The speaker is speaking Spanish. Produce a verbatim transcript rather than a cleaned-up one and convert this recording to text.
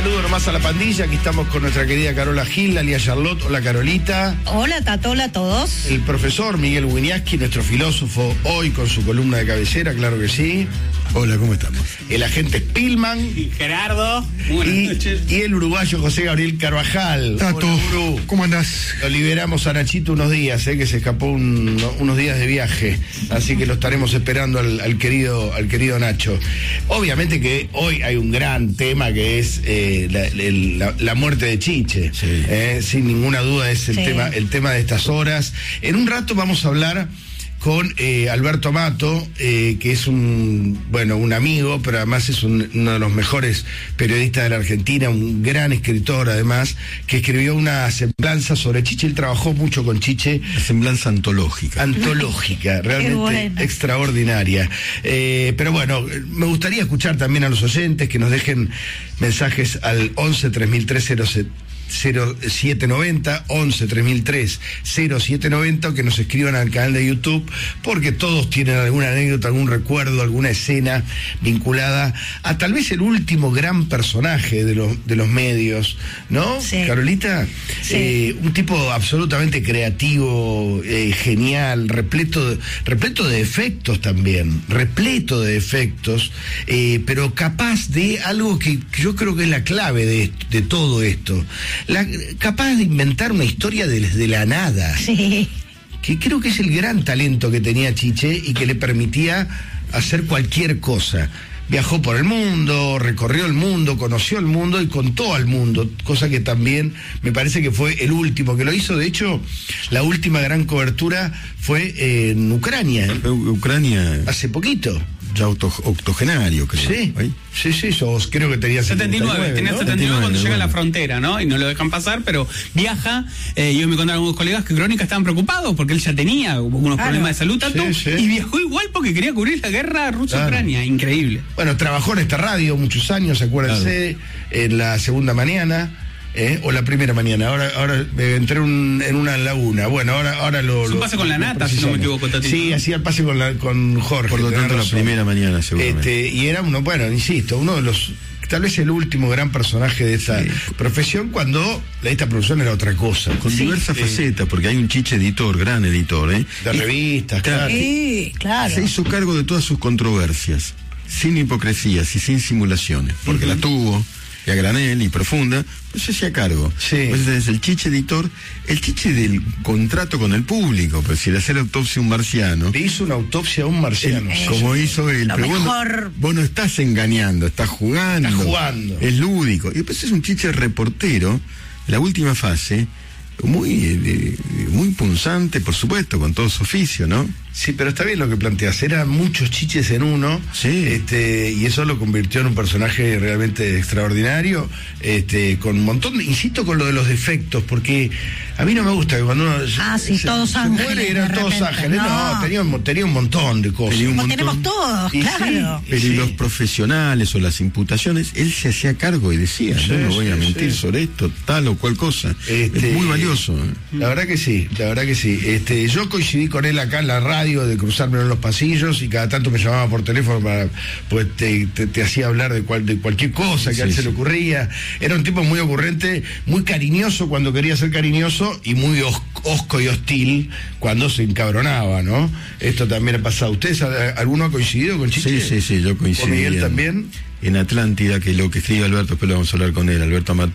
saludo nomás a la pandilla. Aquí estamos con nuestra querida Carola Gil, alias Charlotte. Hola, Carolita. Hola, Tato, hola a todos. El profesor Miguel Wieniawski, nuestro filósofo, hoy con su columna de cabecera, claro que sí. Hola, ¿cómo estamos? El agente Spillman. Y Gerardo. Buenas y, noches. Y el uruguayo José Gabriel Carvajal. Tato, Hola, ¿cómo andás? Lo liberamos a Nachito unos días, eh, que se escapó un, unos días de viaje. Así que lo estaremos esperando al, al, querido, al querido Nacho. Obviamente que hoy hay un gran tema que es eh, la, la, la muerte de Chiche. Sí. Eh, sin ninguna duda es el, Sí. tema, el tema de estas horas. En un rato vamos a hablar con eh, Alberto Amato, eh, que es un, bueno, un amigo, pero además es un, uno de los mejores periodistas de la Argentina, un gran escritor además, que escribió una semblanza sobre Chiche. Él trabajó mucho con Chiche. La semblanza antológica. Antológica, realmente bueno. extraordinaria. Eh, pero bueno, me gustaría escuchar también a los oyentes que nos dejen mensajes al once tres mil tres cero siete noventa, once tres mil tres cero siete noventa, o que nos escriban al canal de YouTube, porque todos tienen alguna anécdota, algún recuerdo, alguna escena vinculada a tal vez el último gran personaje de los, de los medios, ¿no? Sí. Carolita, Sí. Eh, un tipo absolutamente creativo, eh, genial, repleto de, repleto de efectos también, repleto de efectos, eh, pero capaz de algo que yo creo que es la clave de, de todo esto. La, capaz de inventar una historia desde la nada. Sí. Que creo que es el gran talento que tenía Chiche y que le permitía hacer cualquier cosa. Viajó por el mundo, recorrió el mundo, conoció el mundo y contó al mundo, cosa que también me parece que fue el último que lo hizo. De hecho, la última gran cobertura fue en Ucrania, ¿eh? Ucrania, Hace poquito. ya octo, octogenario, creo. Sí, ¿Ahí? sí, sí, yo creo que tenía setenta y nueve, tenía ¿no? setenta y nueve cuando setenta y nueve, llega a la bueno. frontera, ¿no? Y no lo dejan pasar, pero viaja. Eh, yo me contaron algunos colegas que Crónica estaban preocupados porque él ya tenía algunos Claro. problemas de salud, tanto, Sí, sí. y viajó igual porque quería cubrir la guerra Rusia-Ucrania. Increíble. Bueno, trabajó en esta radio muchos años, acuérdense, en la segunda mañana. ¿Eh? O la primera mañana, ahora ahora eh, entré un, en una laguna. Bueno, ahora ahora lo. Es un lo- pase con la lo nata, si no me precisamos. equivoco, Tatito, Sí, ¿no? hacía el pase con, la, con Jorge. Por lo tenés tanto, la razón. primera mañana, seguramente. Este, y era uno, bueno, insisto, uno de los. Tal vez el último gran personaje de esta Sí. profesión, cuando esta producción era otra cosa. Con Sí. diversas Eh, facetas, porque hay un Chiche editor, gran editor, ¿eh? De Y revistas, claro. Sí, claro. se hizo cargo de todas sus controversias, sin hipocresías y sin simulaciones, porque las tuvo, y a granel y profunda, pues se hacía cargo. Sí. Pues es el Chiche editor, el Chiche del contrato con el público, pues si le hace la autopsia a un marciano, Le hizo una autopsia a un marciano. el- como hizo él, Lo pero vos no, mejor. vos no estás engañando, estás jugando. Estás jugando. Es lúdico. Y después es un Chiche reportero, la última fase, muy, eh, muy punzante, por supuesto, con todo su oficio, ¿no? Sí, pero está bien lo que planteas. Eran muchos chiches en uno. Sí. Este, y eso lo convirtió en un personaje realmente extraordinario. Este, con un montón de, insisto con lo de los defectos, porque a mí no me gusta que cuando uno Ah, sí, se, todos se ángeles, muere eran de todos repente. ángeles. No, No. tenía, un- tenía un montón de cosas. Tenía un Como montón. tenemos todos, Y sí, claro. Pero Sí. y los profesionales o las imputaciones, él se hacía cargo y decía, Sí, no me voy a sí, mentir sí. sobre esto, tal o cual cosa. Este, Es muy valioso. ¿eh? La verdad que sí, la verdad que sí. Este, yo coincidí con él acá en la radio, de cruzarme en los pasillos, y cada tanto me llamaba por teléfono para, pues te, te, te hacía hablar de, cual, de cualquier cosa que Sí, a él se sí. le ocurría. Era un tipo muy ocurrente, muy cariñoso cuando quería ser cariñoso, y muy os- hosco y hostil cuando se encabronaba, ¿no? Esto también ha pasado. ¿Ustedes, a- alguno ha coincidido con Chiche? Sí, sí, sí, yo coincidí. ¿Con Miguel en- también? En Atlántida, que lo que escribe Alberto, después lo vamos a hablar con él, Alberto Amato.